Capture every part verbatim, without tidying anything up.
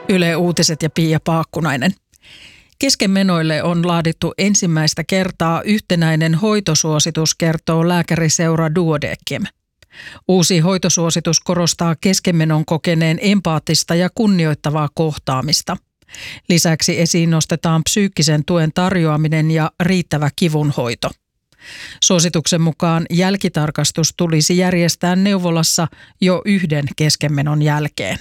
Yle Uutiset ja Pia Paakkunainen. Keskenmenoille on laadittu ensimmäistä kertaa yhtenäinen hoitosuositus, kertoo lääkäriseura Duodecim. Uusi hoitosuositus korostaa keskenmenon kokeneen empaattista ja kunnioittavaa kohtaamista. Lisäksi esiin nostetaan psyykkisen tuen tarjoaminen ja riittävä kivunhoito. Suosituksen mukaan jälkitarkastus tulisi järjestää neuvolassa jo yhden keskenmenon jälkeen.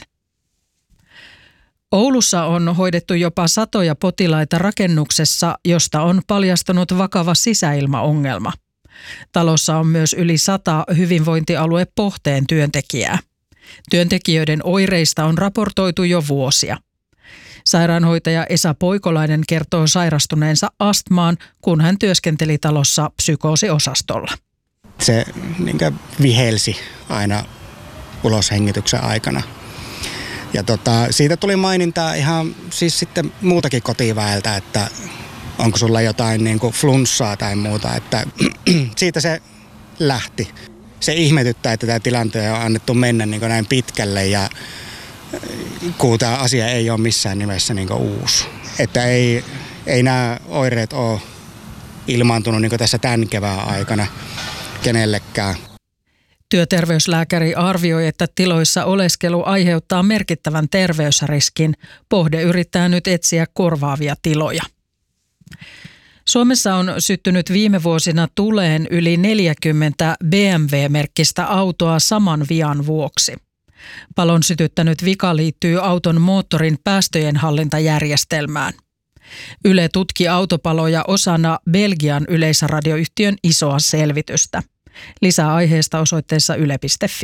Oulussa on hoidettu jopa satoja potilaita rakennuksessa, josta on paljastunut vakava sisäilmaongelma. Talossa on myös yli sata hyvinvointialue Pohteen työntekijää. Työntekijöiden oireista on raportoitu jo vuosia. Sairaanhoitaja Esa Poikolainen kertoo sairastuneensa astmaan, kun hän työskenteli talossa psykoosiosastolla. Se niin kuin vihelsi aina uloshengityksen aikana. Ja tota, siitä tuli mainintaa ihan siis sitten muutakin kotiväeltä, että onko sulla jotain niin kuin flunssaa tai muuta, että siitä se lähti. Se ihmetyttää, että tämä tilanteen on annettu mennä niin kuin näin pitkälle ja kun tämä asia ei ole missään nimessä niin kuin uusi. Että ei, ei nämä oireet ole ilmaantunut niin kuin tässä tämän kevään aikana kenellekään. Työterveyslääkäri arvioi, että tiloissa oleskelu aiheuttaa merkittävän terveysriskin. Pohde yrittää nyt etsiä korvaavia tiloja. Suomessa on syttynyt viime vuosina tuleen yli neljäkymmentä B M W-merkkistä autoa saman vian vuoksi. Palon sytyttänyt vika liittyy auton moottorin päästöjen hallintajärjestelmään. Yle tutki autopaloja osana Belgian yleisradioyhtiön isoa selvitystä. Lisää aiheesta osoitteessa yle piste fi.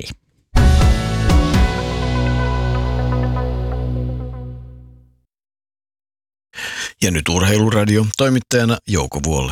Ja nyt Urheiluradio, toimittajana Jouko Vuolle.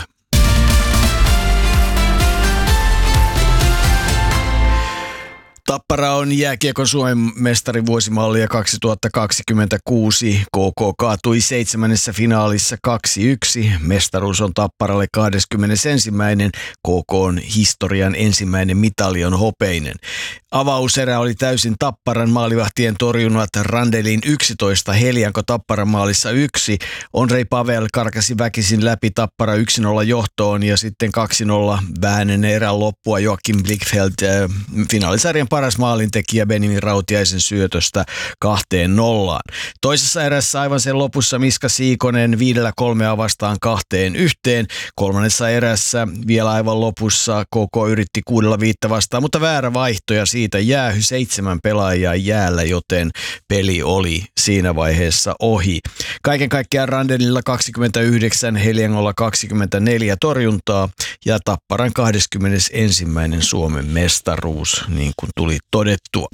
Tappara on jääkiekon Suomen mestarivuosimallia kaksituhattakaksikymmentäkuusi. K K kaatui seitsemännessä finaalissa kaksi yksi. Mestaruus on Tapparalle kahdeskymmenesensimmäinen. K K:n historian ensimmäinen mitali on hopeinen. Avauserä oli täysin Tapparan maalivahtien torjunnat. Randelin yksitoista, Helianko Tapparan maalissa yksi. Ondrej Pavel karkasi väkisin läpi Tappara yksi nolla johtoon ja sitten kaksi nolla vääneen erän loppua Joakim Blickfeldt äh, finaalisarjan paras maalintekijä Benjamin Rautiaisen syötöstä kahteen nollaan. Toisessa erässä aivan sen lopussa Miska Siikonen viidellä kolmea vastaan kahteen yhteen. Kolmannessa erässä vielä aivan lopussa K K yritti kuudella viittä vastaan, mutta väärä vaihto ja siitä jäähy seitsemän pelaajaa jäällä, joten peli oli siinä vaiheessa ohi. Kaiken kaikkiaan Randelilla kaksikymmentäyhdeksän, Heliangolla kaksikymmentäneljä torjuntaa ja Tapparan kahdeskymmenesensimmäinen Suomen mestaruus, niin kuin tuli todettua.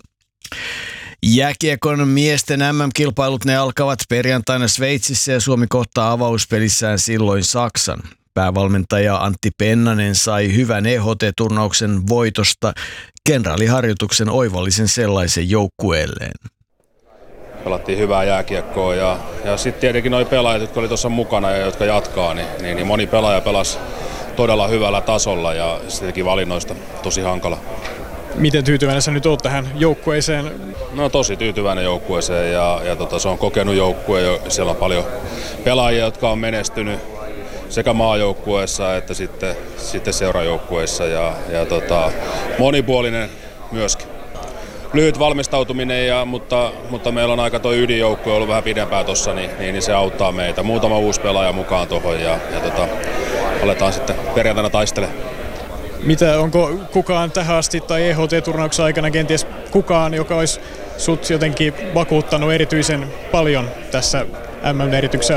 Jääkiekon miesten M M-kilpailut ne alkavat perjantaina Sveitsissä ja Suomi kohtaa avauspelissään silloin Saksan. Päävalmentaja Antti Pennanen sai hyvän E H T-turnauksen voitosta, kenraaliharjoituksen oivallisen sellaisen joukkueelleen. Pelattiin hyvää jääkiekkoa ja, ja sitten tietenkin nuo pelaajat, jotka oli tuossa mukana ja jotka jatkaa, niin, niin, niin moni pelaaja pelasi todella hyvällä tasolla ja se teki valinnoista tosi hankala. Miten tyytyväinen sä nyt oot tähän joukkueeseen? No tosi tyytyväinen joukkueeseen ja, ja tota, se on kokenut joukkue. Siellä on paljon pelaajia, jotka on menestynyt sekä maajoukkueessa että sitten, sitten seurajoukkueessa ja, ja tota, monipuolinen myöskin. Lyhyt valmistautuminen, ja, mutta, mutta meillä on aika tuo ydinjoukkue ollut vähän pidempään tuossa, niin, niin, niin se auttaa meitä. Muutama uusi pelaaja mukaan tuohon ja, ja tota, aletaan sitten perjantaina taistelemaan. Mitä, onko kukaan tähän asti tai E H T-turnauksen aikana kenties kukaan, joka olisi sut jotenkin vakuuttanut erityisen paljon tässä M M-erityksen